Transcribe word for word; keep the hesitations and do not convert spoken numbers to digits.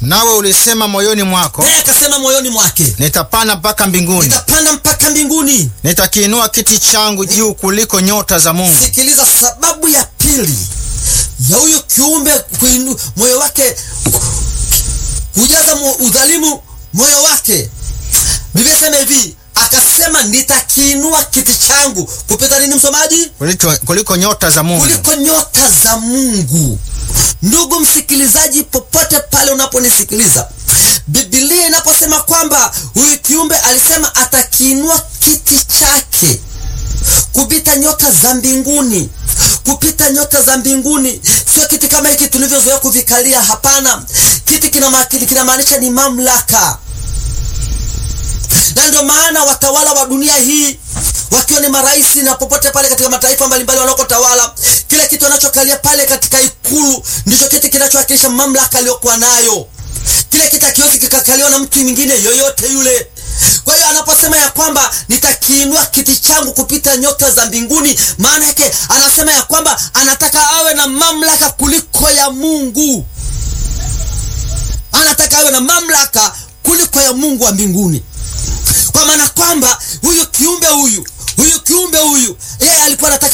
Nawe ulisema moyoni mwako, naye akasema moyoni mwake, nitapanda mpaka mbinguni, nitapanda mpaka mbinguni, nitakiinua kiti changu juu kuliko nyota za Mungu. Sikiliza sababu ya pili ya huyu kiumbe kuinu moyo wake kujaza udhalimu moyo wake. Biblia inasema hivi, akasema nitakiinua kiti changu kupita nini, msomaji? Kuliko, kuliko nyota za Mungu. Kuliko nyota za Mungu. Ndugu msikilizaji, popote pale unaponisikiliza, Biblia inaposema kwamba huyu kiumbe alisema atakiinua kiti chake kupita nyota za mbinguni. Kupita nyota za mbinguni sio kiti kama hiki tulivyozoea kuvikalia, hapana. Kiti kinamaanisha ni mamlaka. Na ndio maana watawala wa dunia hii wakiwa ni marais na popote pale katika mataifa mbalimbali wanakotawala, kile kitu wanachokalia pale katika ikulu ndicho kiti kinachowakilisha mamlaka aliyokuwa nayo. Kile kiti hakiwezi kikakaliwa na mtu mwingine yoyote yule. Kwa hiyo anaposema ya kwamba nitakiinua kiti changu kupita nyota za mbinguni, maana yake anasema ya kwamba anataka awe na mamlaka kuliko ya Mungu. Anataka awe na mamlaka kuliko ya Mungu wa mbinguni. Kwa maana kwamba huyu kiumbe huyu, huyu kiumbe huyu, yeye alikuwa anataka